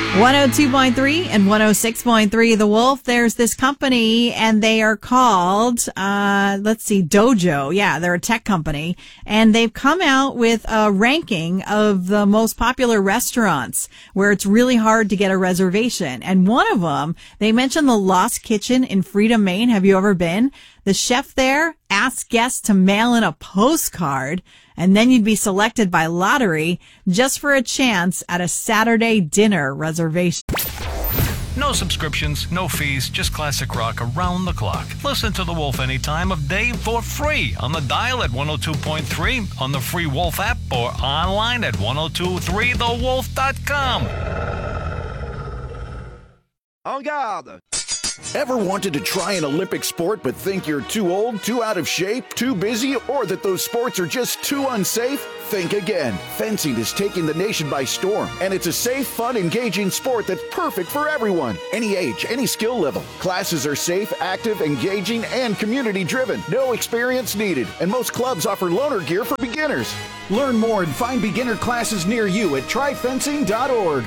102.3 and 106.3 The Wolf. There's this company and they are called, Dojo. Yeah, they're a tech company and they've come out with a ranking of the most popular restaurants where it's really hard to get a reservation. And one of them, they mentioned the Lost Kitchen in Freedom, Maine. Have you ever been? The chef there asks guests to mail in a postcard and then you'd be selected by lottery just for a chance at a Saturday dinner reservation. No subscriptions, no fees, just classic rock around the clock. Listen to The Wolf any time of day for free on the dial at 102.3, on the free Wolf app, or online at 1023thewolf.com. En garde! Ever wanted to try an Olympic sport but think you're too old, too out of shape, too busy, or that those sports are just too unsafe? Think again. Fencing is taking the nation by storm, and it's a safe, fun, engaging sport that's perfect for everyone. Any age, any skill level. Classes are safe, active, engaging, and community-driven. No experience needed, and most clubs offer loaner gear for beginners. Learn more and find beginner classes near you at tryfencing.org.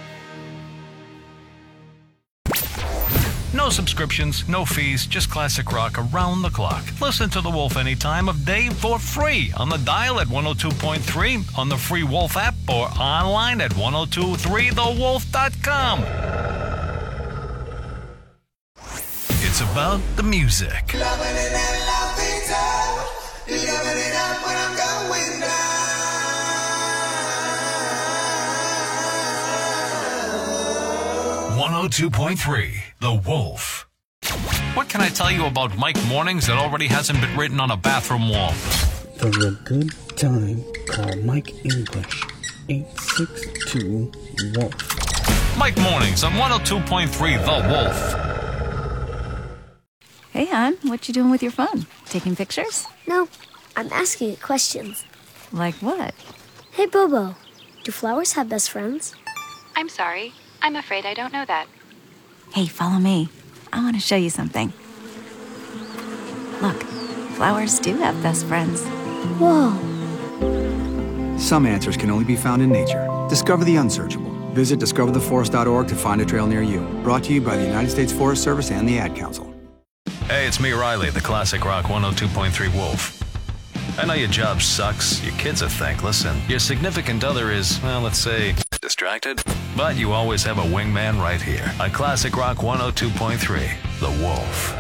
No subscriptions, no fees, just classic rock around the clock. Listen to The Wolf any time of day for free on the dial at 102.3, on the free Wolf app, or online at 1023thewolf.com. It's about the music. 102.3 The Wolf. What can I tell you about Mike Mornings that already hasn't been written on a bathroom wall? For a good time, call Mike English, 862-WOLF. Mike Mornings on 102.3 The Wolf. Hey, hon, what you doing with your phone? Taking pictures? No, I'm asking it questions. Like what? Hey, Bobo, do flowers have best friends? I'm sorry. I'm afraid I don't know that. Hey, follow me. I want to show you something. Look, flowers do have best friends. Whoa. Some answers can only be found in nature. Discover the unsearchable. Visit discovertheforest.org to find a trail near you. Brought to you by the United States Forest Service and the Ad Council. Hey, it's me, Riley, the Classic Rock 102.3 Wolf. I know your job sucks, your kids are thankless, and your significant other is, well, let's say, distracted. But you always have a wingman right here on Classic Rock 102.3, The Wolf.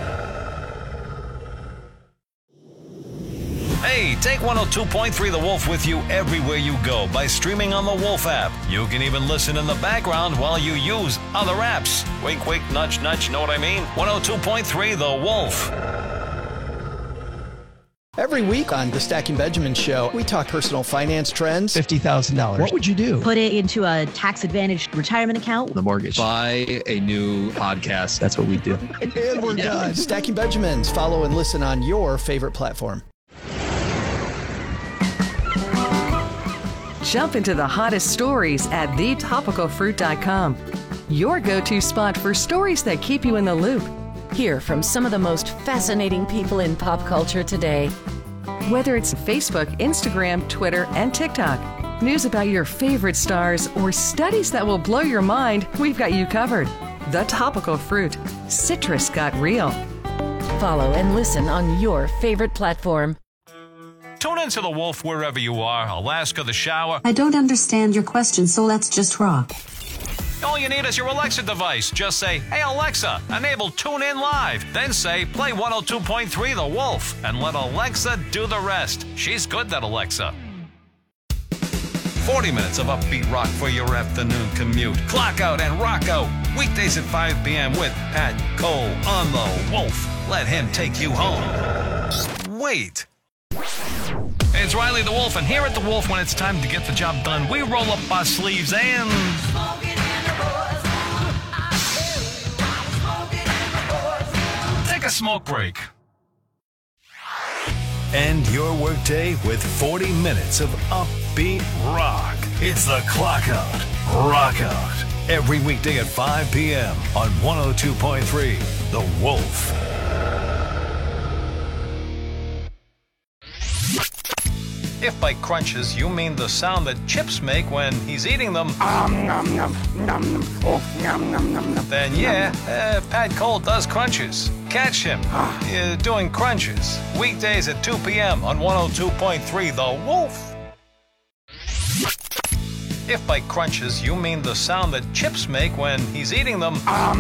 Hey, take 102.3 The Wolf with you everywhere you go by streaming on the Wolf app. You can even listen in the background while you use other apps. Wink, wink, nudge, nudge, know what I mean? 102.3 The Wolf. Every week on the Stacking Benjamin Show, we talk personal finance trends. $50,000. What would you do? Put it into a tax-advantaged retirement account. The mortgage. Buy a new podcast. That's what we do. And we're done. Stacking Benjamins. Follow and listen on your favorite platform. Jump into the hottest stories at thetopicalfruit.com. Your go-to spot for stories that keep you in the loop. Hear from some of the most fascinating people in pop culture today. Whether it's Facebook, Instagram, Twitter, and TikTok, news about your favorite stars, or studies that will blow your mind, we've got you covered. The Topical Fruit. Citrus got real. Follow and listen on your favorite platform. Tune into The Wolf wherever you are. Alaska, the shower. I don't understand your question, so let's just rock. All you need is your Alexa device. Just say, hey, Alexa, enable Tune In Live. Then say, play 102.3 The Wolf. And let Alexa do the rest. She's good, that Alexa. 40 minutes of upbeat rock for your afternoon commute. Clock out and rock out. Weekdays at 5 p.m. with Pat Cole on The Wolf. Let him take you home. Wait. It's Riley the Wolf, and here at The Wolf, when it's time to get the job done, we roll up our sleeves and... take a smoke break. End your workday with 40 minutes of upbeat rock. It's the Clock Out, Rock Out. Every weekday at 5 p.m. on 102.3 The Wolf. If by crunches you mean the sound that chips make when he's eating them, then yeah, Pat Cole does crunches. Catch him doing crunches weekdays at 2 p.m. on 102.3 The Wolf. If by crunches you mean the sound that chips make when he's eating them,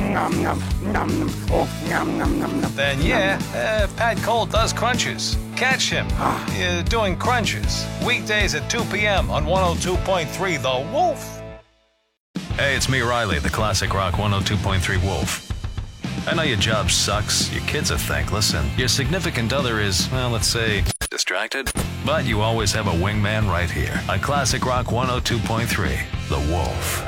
then yeah, Pat Cole does crunches. Catch him doing crunches weekdays at 2 p.m. on 102.3 The Wolf. Hey, it's me, Riley, the Classic Rock 102.3 Wolf. I know your job sucks, your kid's a thankless, and your significant other is, well, let's say, distracted. But you always have a wingman right here on Classic Rock 102.3, The Wolf.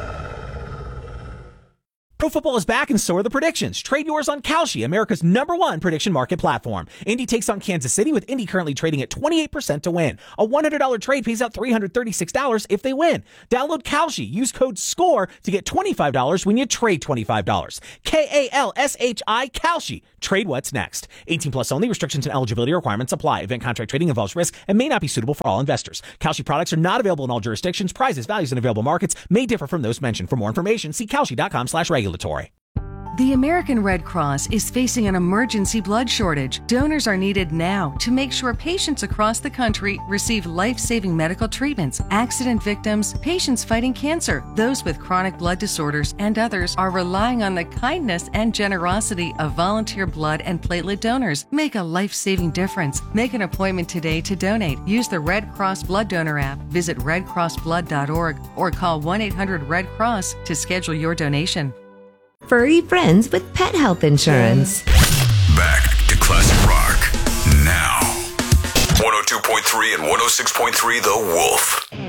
Pro football is back and so are the predictions. Trade yours on Kalshi, America's #1 prediction market platform. Indy takes on Kansas City, with Indy currently trading at 28% to win. A $100 trade pays out $336 if they win. Download Kalshi. Use code SCORE to get $25 when you trade $25. Kalshi, Kalshi. Trade what's next. 18 plus only. Restrictions and eligibility requirements apply. Event contract trading involves risk and may not be suitable for all investors. Kalshi products are not available in all jurisdictions. Prices, values, and available markets may differ from those mentioned. For more information, see kalshi.com/regulatory. The American Red Cross is facing an emergency blood shortage. Donors are needed now to make sure patients across the country receive life-saving medical treatments. Accident victims, patients fighting cancer, those with chronic blood disorders, and others are relying on the kindness and generosity of volunteer blood and platelet donors. Make a life-saving difference. Make an appointment today to donate. Use the Red Cross Blood Donor app, visit redcrossblood.org, or call 1-800-RED-CROSS to schedule your donation. Furry friends with pet health insurance. Back to Classic Rock now. 102.3 and 106.3 The Wolf.